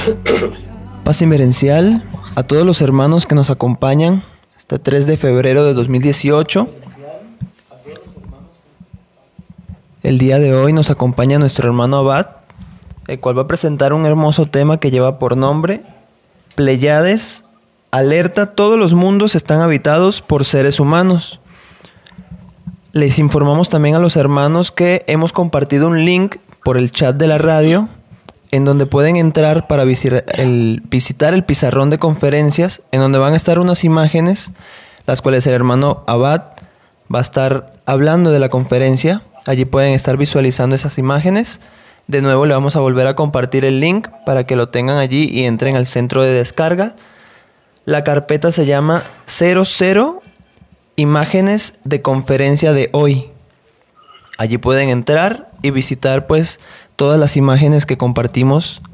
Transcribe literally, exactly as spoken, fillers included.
Paz inmerencial a todos los hermanos que nos acompañan este tres de febrero de dos mil dieciocho. El día de hoy nos acompaña nuestro hermano Abad, el cual va a presentar un hermoso tema que lleva por nombre Pleiades, alerta, todos los mundos están habitados por seres humanos. Les informamos también a los hermanos que hemos compartido un link por el chat de la radio en donde pueden entrar para visitar el, visitar el pizarrón de conferencias, en donde van a estar unas imágenes, las cuales el hermano Abad va a estar hablando de la conferencia. Allí pueden estar visualizando esas imágenes. De nuevo le vamos a volver a compartir el link para que lo tengan allí y entren al centro de descarga. La carpeta se llama cero cero imágenes de conferencia de hoy. Allí pueden entrar y visitar pues todas las imágenes que compartimos